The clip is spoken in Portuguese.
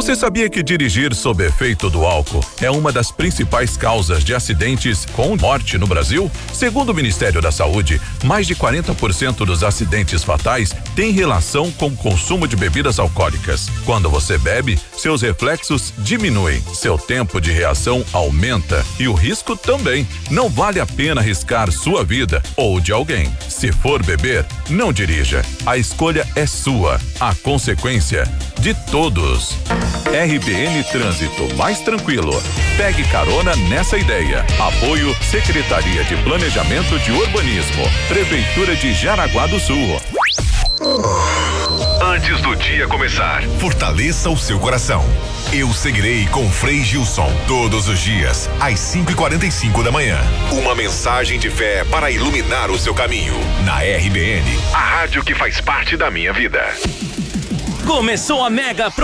Você sabia que dirigir sob efeito do álcool é uma das principais causas de acidentes com morte no Brasil? Segundo o Ministério da Saúde, mais de 40% dos acidentes fatais têm relação com o consumo de bebidas alcoólicas. Quando você bebe, seus reflexos diminuem, seu tempo de reação aumenta e o risco também. Não vale a pena arriscar sua vida ou de alguém. Se for beber, não dirija. A escolha é sua, a consequência de todos. RBN Trânsito mais tranquilo. Pegue carona nessa ideia. Apoio Secretaria de Planejamento de Urbanismo, Prefeitura de Jaraguá do Sul. Antes do dia começar, fortaleça o seu coração. Eu seguirei com Frei Gilson todos os dias às 5:45 da manhã. Uma mensagem de fé para iluminar o seu caminho na RBN, a rádio que faz parte da minha vida. Começou a mega